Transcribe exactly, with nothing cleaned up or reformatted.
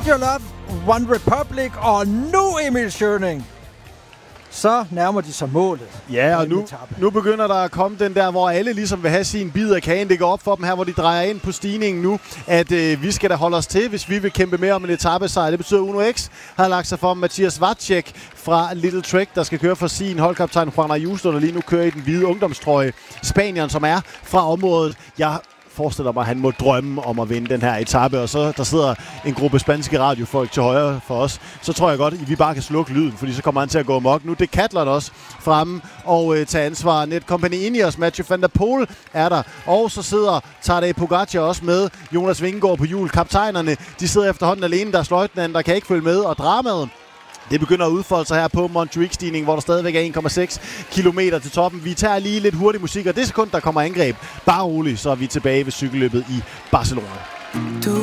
Need Your Love, One Republic, og nu Emil Schøning. Så nærmer de sig målet. Ja, og nu, nu begynder der at komme den der, hvor alle ligesom vil have sin bid af kagen. Det går op for dem her, hvor de drejer ind på stigningen nu, at øh, vi skal da holde os til, hvis vi vil kæmpe mere om en etapesejr. Det betyder, at Uno X har lagt sig for Mathias Vacek fra Little Trek, der skal køre for sin holdkaptajn Juan Ayuso, der lige nu kører i den hvide ungdomstrøje. Spanieren, som er fra området. Jeg forestiller mig, at han må drømme om at vinde den her etape, og så der sidder en gruppe spanske radiofolk til højre for os. Så tror jeg godt, at vi bare kan slukke lyden, fordi så kommer han til at gå amok. Nu det Decathlon også fremme og øh, tage ansvar. Netcompany Ineos, Mathieu van der Poel er der, og så sidder Tadej Pogacar også med. Jonas Vingegaard på hjul. Kaptajnerne, de sidder efterhånden alene. Der er sløjtnanden, der kan ikke følge med, og dramaet, det begynder at udfolde sig her på Montjuic-stigningen, hvor der stadigvæk er en komma seks kilometer til toppen. Vi tager lige lidt hurtig musik, og det sekund, der kommer angreb, bare roligt, så er vi tilbage ved cykelløbet i Barcelona.